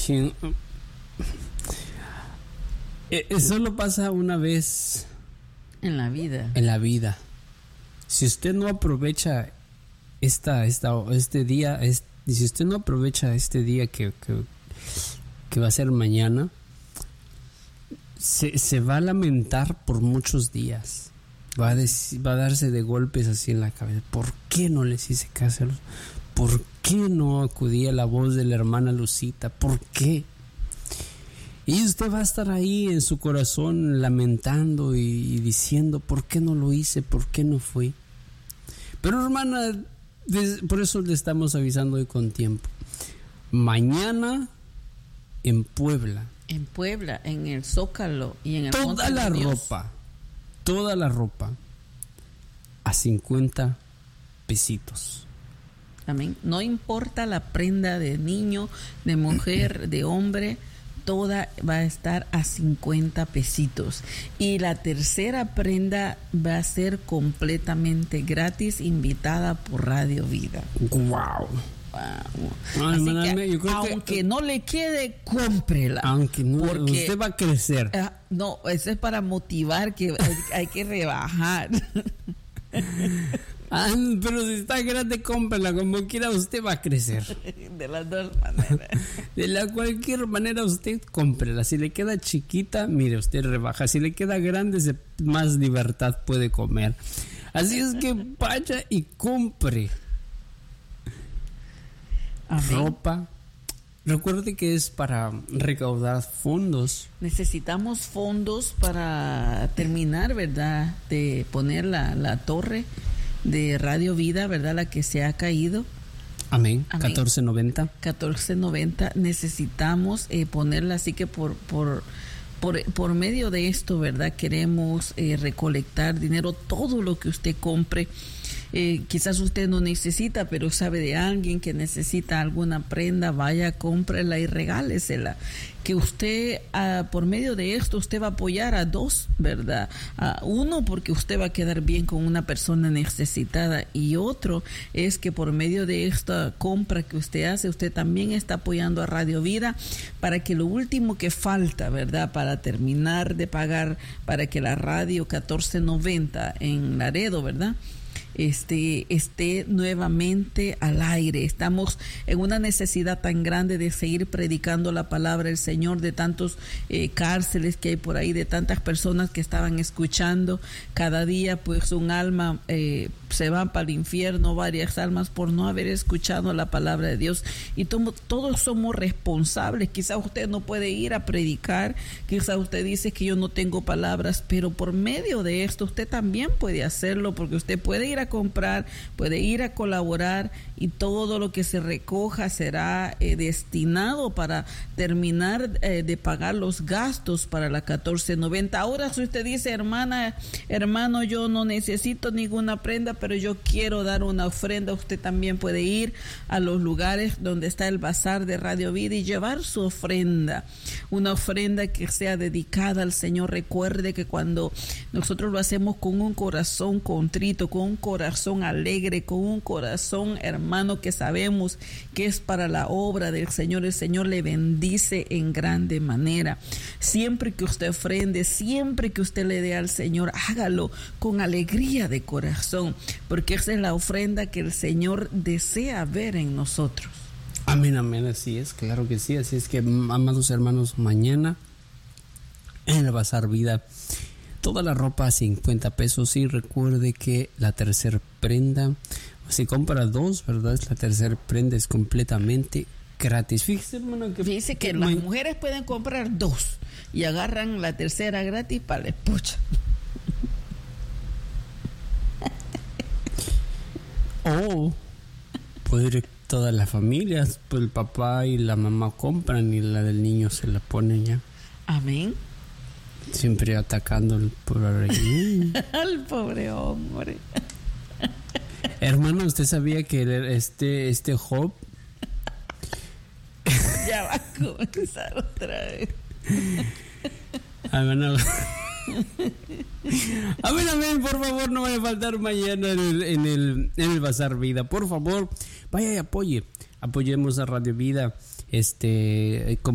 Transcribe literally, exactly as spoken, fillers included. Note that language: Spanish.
Sí. Eh, solo pasa una vez en la vida. En la vida. Si usted no aprovecha esta, esta, este día, es, si usted no aprovecha este día que, que, que va a ser mañana, se, se va a lamentar por muchos días. Va a, decir, va a darse de golpes así en la cabeza. ¿Por qué no les hice caso? ¿Por qué no acudí a la voz de la hermana Lucita? ¿Por qué? Y usted va a estar ahí en su corazón lamentando y, y diciendo, ¿por qué no lo hice? ¿Por qué no fui? Pero hermana, des, por eso le estamos avisando hoy con tiempo. Mañana en Puebla. En Puebla, en el Zócalo y en el Toda Monte la de Dios. ropa, toda la ropa a cincuenta pesitos. Amén. No importa la prenda de niño, de mujer, de hombre, toda va a estar a cincuenta pesitos. Y la tercera prenda va a ser completamente gratis, invitada por Radio Vida. ¡Wow! Wow. No, Así hermana, que, yo creo aunque que, no le quede, cómprela. Aunque no, porque, usted va a crecer. Uh, no, eso es para motivar que hay, hay que rebajar. Ah, pero si está grande, cómprala. Como quiera, usted va a crecer. De las dos maneras. De la cualquier manera, usted cómprela. Si le queda chiquita, mire, usted rebaja. Si le queda grande, se, más libertad puede comer. Así es que vaya y compre. Amén. Ropa. Recuerde que es para recaudar fondos. Necesitamos fondos para terminar, ¿verdad? De poner la, la torre de Radio Vida, ¿verdad? La que se ha caído. Amén. Amén. catorce noventa. catorce noventa. Necesitamos eh, ponerla, así que por, por, por, por medio de esto, ¿verdad? Queremos eh, recolectar dinero, todo lo que usted compre. Eh, quizás usted no necesita, pero sabe de alguien que necesita alguna prenda, vaya, cómprela y regálesela. Que usted, uh, por medio de esto, usted va a apoyar a dos, ¿verdad? Uh, uno, porque usted va a quedar bien con una persona necesitada, y otro es que por medio de esta compra que usted hace, usted también está apoyando a Radio Vida para que lo último que falta, ¿verdad? Para terminar de pagar, para que la radio catorce noventa en Laredo, ¿verdad? Este, esté nuevamente al aire. Estamos en una necesidad tan grande de seguir predicando la palabra del Señor, de tantos eh, cárceles que hay por ahí, de tantas personas que estaban escuchando. Cada día pues un alma eh, se va para el infierno, varias almas por no haber escuchado la palabra de Dios, y tomo, todos somos responsables. Quizá usted no puede ir a predicar, quizá usted dice que yo no tengo palabras, pero por medio de esto usted también puede hacerlo, porque usted puede ir a comprar, puede ir a colaborar, y todo lo que se recoja será eh, destinado para terminar eh, de pagar los gastos para la catorce noventa. Ahora, si usted dice, hermana, hermano, yo no necesito ninguna prenda, pero yo quiero dar una ofrenda, usted también puede ir a los lugares donde está el bazar de Radio Vida y llevar su ofrenda, una ofrenda que sea dedicada al Señor. Recuerde que cuando nosotros lo hacemos con un corazón contrito, con un corazón alegre, con un corazón, hermano, que sabemos que es para la obra del Señor, el Señor le bendice en grande manera. Siempre que usted ofrende, siempre que usted le dé al Señor, hágalo con alegría de corazón, porque esa es la ofrenda que el Señor desea ver en nosotros. Amén, amén, así es, claro que sí. Así es que, amados hermanos, mañana en el Bazar Vida, toda la ropa a cincuenta pesos, y recuerde que la tercera prenda, si compra dos, ¿verdad? La tercera prenda es completamente gratis. Fíjese, hermano, que Fíjese que, que las mujeres pueden comprar dos y agarran la tercera gratis para la esposa. O puede ir todas las familias, pues el papá y la mamá compran y la del niño se la ponen ya. Amén. Siempre atacando al pobre al pobre hombre. Hermano, ¿usted sabía que este este Job ya va a comenzar otra vez? Hermano, amén, amén, por favor, no vaya a faltar mañana en el, en el, en el Bazar Vida. Por favor, vaya y apoye. Apoyemos a Radio Vida. Este, como